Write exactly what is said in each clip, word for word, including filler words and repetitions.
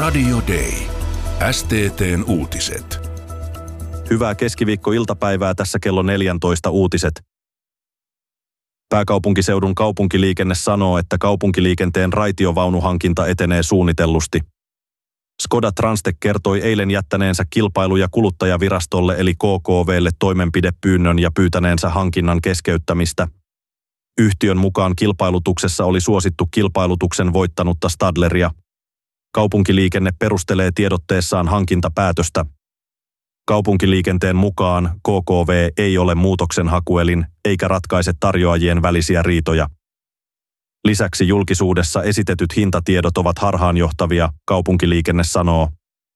Radio Day. S T T:n uutiset. Hyvää keskiviikkoiltapäivää, tässä kello neljätoista uutiset. Pääkaupunkiseudun kaupunkiliikenne sanoo, että kaupunkiliikenteen raitiovaunuhankinta etenee suunnitellusti. Skoda Transtech kertoi eilen jättäneensä kilpailu- ja kuluttajavirastolle eli K K V:lle toimenpidepyynnön ja pyytäneensä hankinnan keskeyttämistä. Yhtiön mukaan kilpailutuksessa oli suosittu kilpailutuksen voittanutta Stadleria. Kaupunkiliikenne perustelee tiedotteessaan hankintapäätöstä. Kaupunkiliikenteen mukaan K K V ei ole muutoksenhakuelin eikä ratkaise tarjoajien välisiä riitoja. Lisäksi julkisuudessa esitetyt hintatiedot ovat harhaanjohtavia, kaupunkiliikenne sanoo.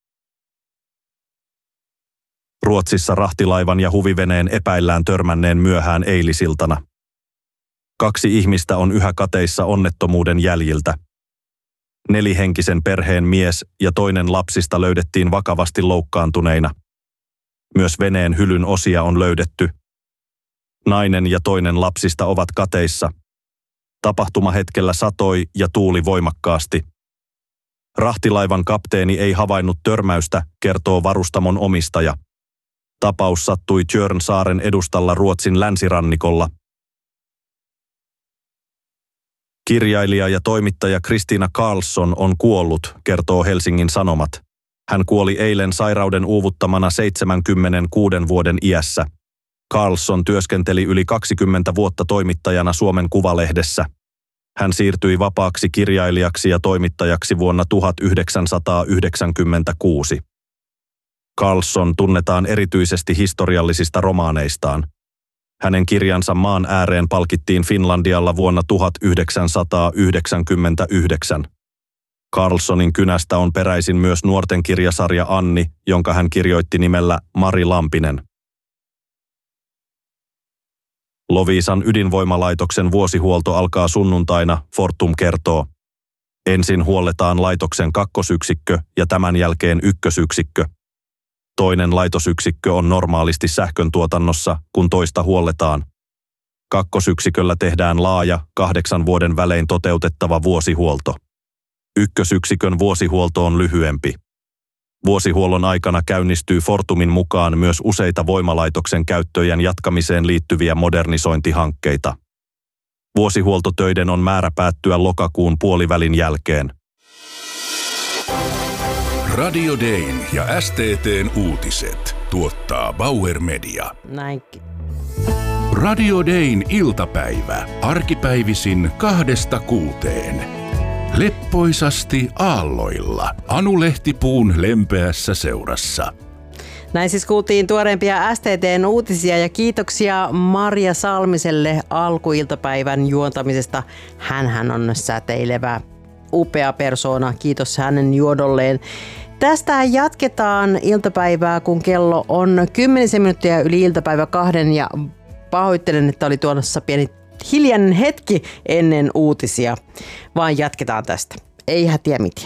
Ruotsissa rahtilaivan ja huviveneen epäillään törmänneen myöhään eilisiltana. Kaksi ihmistä on yhä kateissa onnettomuuden jäljiltä. Nelihenkisen perheen mies ja toinen lapsista löydettiin vakavasti loukkaantuneina. Myös veneen hylyn osia on löydetty. Nainen ja toinen lapsista ovat kateissa. Tapahtumahetkellä satoi ja tuuli voimakkaasti. Rahtilaivan kapteeni ei havainnut törmäystä, kertoo varustamon omistaja. Tapaus sattui Tjörnsaaren edustalla Ruotsin länsirannikolla. Kirjailija ja toimittaja Kristina Karlsson on kuollut, kertoo Helsingin Sanomat. Hän kuoli eilen sairauden uuvuttamana seitsemänkymmentäkuuden vuoden iässä. Karlsson työskenteli yli kaksikymmentä vuotta toimittajana Suomen Kuvalehdessä. Hän siirtyi vapaaksi kirjailijaksi ja toimittajaksi vuonna tuhatyhdeksänsataayhdeksänkymmentäkuusi. Karlsson tunnetaan erityisesti historiallisista romaaneistaan. Hänen kirjansa Maan ääreen palkittiin Finlandialla vuonna tuhatyhdeksänsataayhdeksänkymmentäyhdeksän. Karlssonin kynästä on peräisin myös nuorten kirjasarja Anni, jonka hän kirjoitti nimellä Mari Lampinen. Loviisan ydinvoimalaitoksen vuosihuolto alkaa sunnuntaina, Fortum kertoo. Ensin huolletaan laitoksen kakkosyksikkö ja tämän jälkeen ykkösyksikkö. Toinen laitosyksikkö on normaalisti sähköntuotannossa, kun toista huolletaan. Kakkosyksiköllä tehdään laaja, kahdeksan vuoden välein toteutettava vuosihuolto. Ykkösyksikön vuosihuolto on lyhyempi. Vuosihuollon aikana käynnistyy Fortumin mukaan myös useita voimalaitoksen käyttöjen jatkamiseen liittyviä modernisointihankkeita. Vuosihuoltotöiden on määrä päättyä lokakuun puolivälin jälkeen. Radio Dayn ja S T T:n uutiset tuottaa Bauer Media. Näinkin. Radio Dayn iltapäivä. Arkipäivisin kahdesta kuuteen. Leppoisasti aalloilla. Anu Lehtipuun lempeässä seurassa. Näin siis kuultiin tuoreempia S T T:n uutisia ja kiitoksia Marja Salmiselle alkuiltapäivän juontamisesta. Hänhän on säteilevä, upea persoona. Kiitos hänen juodolleen. Tästä jatketaan iltapäivää, kun kello on kymmenisen minuuttia yli iltapäivä kahden ja pahoittelen, että oli tuossa pieni hiljainen hetki ennen uutisia, vaan jatketaan tästä. Ei hätiä mitään.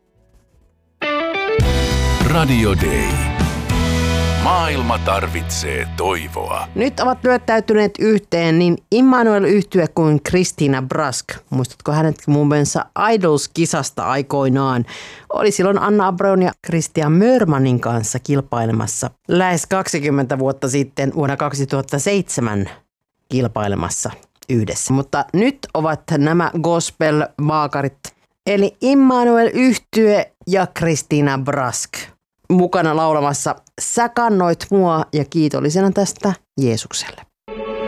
Radio Day. Maailma tarvitsee toivoa. Nyt ovat lyöttäytyneet yhteen niin Immanuel-yhtye kuin Christina Brask. Muistatko hänet muun muassa Idols-kisasta aikoinaan? Oli silloin Anna Abraun ja Christian Mörmanin kanssa kilpailemassa lähes kaksikymmentä vuotta sitten vuonna kaksituhattaseitsemän kilpailemassa yhdessä. Mutta nyt ovat nämä gospel-maakarit, eli Immanuel-yhtye ja Christina Brask mukana laulamassa Sä kannoit mua ja kiitollisena tästä Jeesukselle.